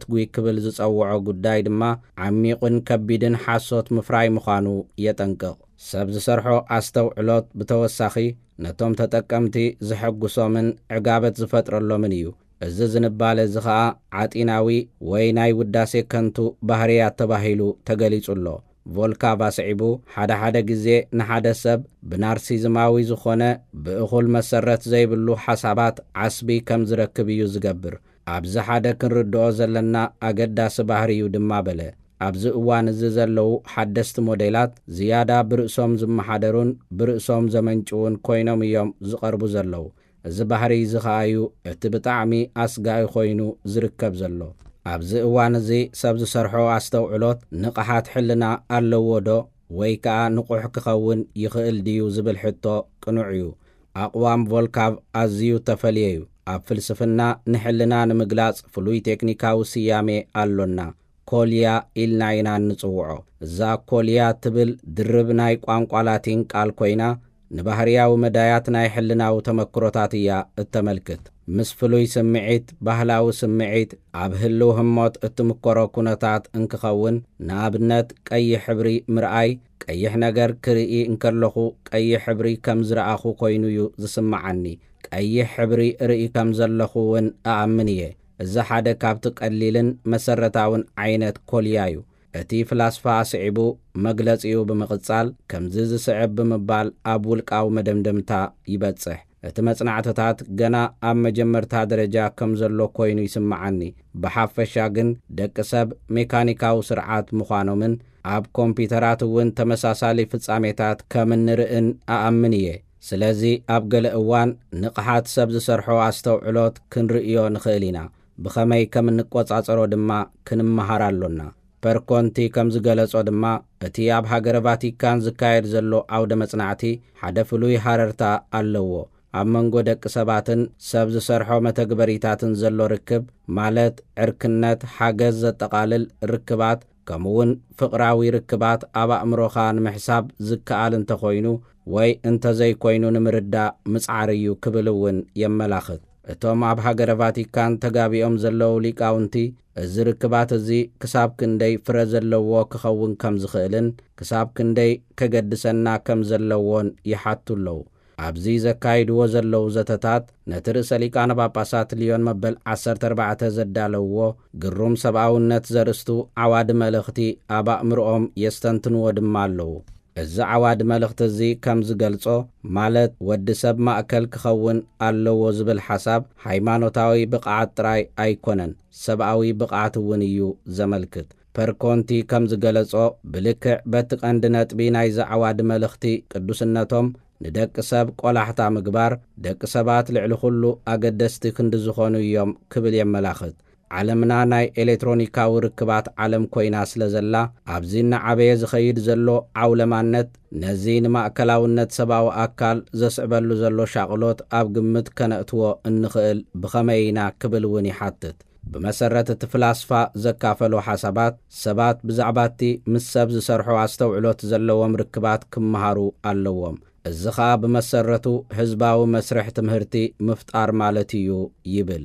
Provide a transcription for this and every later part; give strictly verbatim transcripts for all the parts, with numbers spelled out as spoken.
ጉይ ክብል ዝጸውዖ ጉዳይ ድማ ዓሚቕን ከቢድን ሓሶት ምፍራይ ምዃኑ የጠንቅቕ። ሰብ ዝሰርሖ ኣስተውዕሎት ብተወሳኺ ነቶም ተጠቀምቲ ዝሕጉሶምን ዕጋበት ዝፈጥረሎምን እዩ። እዚ ዝንባለ እዚ ኸዓ ዓጢናዊ ወይ ናይ ውዳሴ ከንቱ ባህርያት ተባሂሉ ተገሊጹሎ። ቮልካቭ ኣስዒቡ ሓደ ሓደ ግዜ ንሓደ ሰብ ብናርሲዝማዊ ዝኾነ ብእኹል መሰረት ዘይብሉ ሓሳባት ዓስቢ ከም ዝረክብ እዩ ዝገብር። ኣብዚ ሓደ ክንርድኦ ዘለና ኣገዳሲ ባህሪ እዩ ድማ በለ። ኣብዚ እዋን እዚ ዘለዉ ሓደስቲ ሞዴላት ዝያዳ ብርእሶም ዝመሓደሩን ብርእሶም ዘመንጭውን ኮይኖም እዮም ዝቐርቡ ዘለዉ። እዚ ባህሪ እዚ ኸዓ እዩ እቲ ብጣዕሚ ኣስጋኢ ኮይኑ ዝርከብ ዘሎ። ኣብዚ እዋን እዚ ሰብ ዝሰርሖ ኣስተውዕሎት ንቕሓት ሕልና ኣለዎ ዶ ወይ ከዓ ንቑሕ ክኸውን ይኽእል ድዩ ዝብል ሕቶ ቅኑዕ እዩ። ኣቕዋም ቮልካቭ ኣዝዩ ተፈልየ እዩ። ኣብ ፍልስፍና ንሕልና ንምግላጽ ፍሉይ ቴክኒካዊ ስያሜ ኣሎና። ኮልያ ኢልና ኢና ንጽውዖ። እዛ ኮልያ ትብል ድርብ ናይ ቋንቋ ላቲን ቃል ኮይና ንባህርያዊ መዳያት ናይ ሕልናዊ ተመክሮታት እያ እተመልክት። ምስ ፍሉይ ስምዒት ባህላዊ ስምዒት ኣብ ህልው ህሞት እትምከሮ ኩነታት እንክኸውን ንኣብነት ቀይሕ ሕብሪ ምርኣይ ቀይሕ ነገር ክርኢ እንከለኹ ቀይሕ ሕብሪ ከም ዝረኣኹ ኮይኑ እዩ ዝስማዓኒ። ቀይሕ ሕብሪ ርኢ ከም ዘለኹ እውን ኣኣምን እየ። እዚ ሓደ ካብቲ ቀሊልን መሰረታውን ዓይነት ኮልያ እዩ። እቲ ፍላስፋ ኣስዒቡ መግለጺኡ ብምቕጻል ከምዚ ዝስዕብ ብምባል ኣብ ውልቃዊ መደምደምታ ይበጽሕ። እቲ መጽናዕትታት ገና ኣብ መጀመርታ ደረጃ ከም ዘሎ ኮይኑ ይስምዓኒ። ብሓፈሻ ግን ደቂ ሰብ ሜካኒካዊ ስርዓት ምዃኖምን ኣብ ኮምፒውተራት እውን ተመሳሳሊ ፍጻሜታት ከም እንርእን ኣኣምን እየ። ስለዚ ኣብ ገለ እዋን ንቕሓት ሰብ ዝሰርሖ ኣስተውዕሎት ክንርእዮ ንኽእል ኢና። ብኸመይ ከም እንቆጻጸሮ ድማ ክንመሃር ኣሎና። ፐርኮንቲ ከም ዝገለጾ ድማ እቲ ኣብ ሃገረ ቫቲካን ዝካየድ ዘሎ ዓውደ መጽናዕቲ ሓደ ፍሉይ ሓረርታ ኣለዎ። ኣብ መንጎ ደቂ ሰባትን ሰብ ዝሰርሖ መተግበሪታትን ዘሎ ርክብ ማለት ዕርክነት ሓገዝ ዘጠቓልል ርክባት ከምውን ፍቕራዊ ርክባት ኣብ ኣእምሮኻ ንምሕሳብ ዝከኣል እንተኾይኑ ወይ እንተዘይኮይኑ ንምርዳእ ምጽዓር እዩ ክብል እውን የመላኽት። እቶም ኣብ ሃገረ ቫቲካን ተጋቢኦም ዘለዉ ሊቃውንቲ እዚ ርክባት እዚ ክሳብ ክንደይ ፍረ ዘለዎ ክኸውን ከም ዝኽእልን ክሳብ ክንደይ ከገድሰና ከም ዘለዎን ይሓቱ ኣለዉ። ኣብዚ ዘካይድዎ ዘለዉ ዘተታት ነቲ ርእሰ ሊቃነ ጳጳሳት ልዮን መበል ዓሰርተ ኣርባዕተ ዘዳለውዎ ግሩም ሰብኣውነት ዘርእስቱ ዓዋዲ መልእኽቲ ኣብ ኣእምሮኦም የስተንትንዎ ድማ ኣለዉ። እዚ ዓዋዲ መልእኽቲ እዚ ከም ዝገልጾ ማለት ወዲ ሰብ ማእከል ክኸውን ኣለዎ ዝብል ሓሳብ ሃይማኖታዊ ብቕዓት ጥራይ ኣይኮነን፣ ሰብኣዊ ብቕዓት እውን እዩ ዘመልክት። ፐርኮንቲ ከም ዝገለጾ ብልክዕ በቲ ቀንዲ ነጥቢ ናይዚ ዓዋዲ መልእኽቲ ቅዱስነቶም ንደቂ ሰብ ቆላሕታ ምግባር ደቂ ሰባት ልዕሊ ኩሉ ኣገደስቲ ክንዲ ዝኾኑ እዮም ክብል የመላኽት። ዓለምና ናይ ኤሌክትሮኒካዊ ርክባት ዓለም ኮይና ስለ ዘላ ኣብዚ ንዓበየ ዝኸይድ ዘሎ ዓውለማነት ነዚ ንማእከላውነት ሰብኣዊ ኣካል ዘስዕበሉ ዘሎ ሻቕሎት ኣብ ግምት ከነእትዎ እንኽእል ብኸመይ ኢና ክብል እውን ይሓትት። ብመሰረት እቲ ፍላስፋ ዘካፈሉ ሓሳባት ሰባት ብዛዕባ እቲ ምስ ሰብ ዝሰርሖ ኣስተውዕሎት ዘለዎም ርክባት ክመሃሩ ኣለዎም። እዚ ኸኣ ብመሰረቱ ህዝባዊ መስርሕ ትምህርቲ ምፍጣር ማለት እዩ ይብል።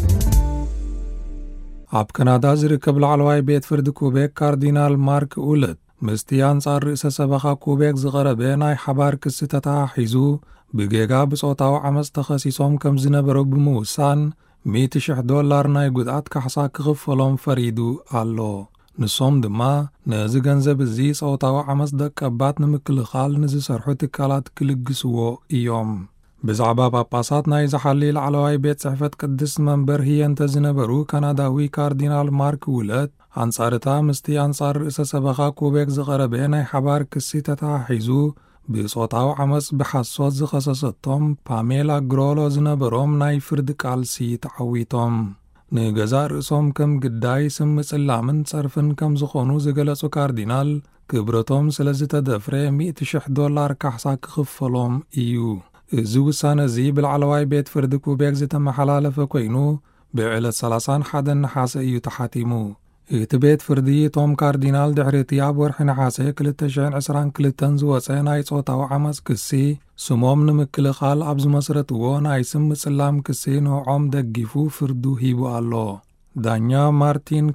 ኣብ ካናዳ ዝርከብ ላዕለዋይ ቤት ፍርዲ ኩቤክ ካርዲናል ማርክ ኡለት ምስቲ ኣንጻር ርእሰ ሰበኻ ኩቤክ ዝቐረበ ናይ ሓባር ክሲ ተተሓሒዙ ብጌጋ ብጾታዊ ዓመፅ ተኸሲሶም ከም ዝነበሩ ብምውሳን ሚእቲ ሽሕ ዶላር ናይ ጉድኣት ካሕሳ ክኽፈሎም ፈሪዱ ኣሎ። ንሶም ድማ ነዚ ገንዘብ እዚ ጾታዊ ዓመፅ ደቀባት ንምክልኻል ንዝሰርሑ ትካላት ክልግስዎ እዮም። ብዛዕባ ጳጳሳት ናይ ዝሓሊ ላዕለዋይ ቤት ጽሕፈት ቅድስት መንበር ህየንተ ዝነበሩ ካናዳዊ ካርዲናል ማርክ ኡለት ኣንጻርታ ምስቲ ኣንጻር ርእሰ ሰበኻ ኩቤክ ዝቐረበ ናይ ሓባር ክሲ ተተሓሒዙ ብጾታዊ ዓመፅ ብሓሶት ዝኸሰሰቶም ፓሜላ ግሮሎ ዝነበሮም ናይ ፍርዲ ቃልሲ ተዓዊቶም ንገዛ ርእሶም ከም ግዳይ ስም ጽላምን ጸርፍን ከም ዝኾኑ ዝገለጹ ካርዲናል ክብረቶም ስለ ዝተደፍረ ሚእቲ ሽሕ ዶላር ካሕሳ ክኽፈሎም እዩ። እዚ ውሳነ እዚ ብላዕለዋይ ቤት ፍርዲ ኩቤክ ዝተመሓላለፈ ኮይኑ ብዕለት ሰላሳ ወሓደ ነሓሰ እዩ ተሓቲሙ። እቲ ቤት ፍርዲ ቶም ካርዲናል ድሕሪቲ ኣብ ወርሒ ነሓሰ ክልተ ሽሕን ዕስራን ክልተን ዝወፀ ናይ ጾታዊ ዓመፅ ክሲ ስሞም ንምክልኻል ኣብ ዝመስረትዎ ናይ ስም ምጽላም ክሲ ንዖም ደጊፉ ፍርዱ ሂቡ ኣሎ። ዳኛ ማርቲን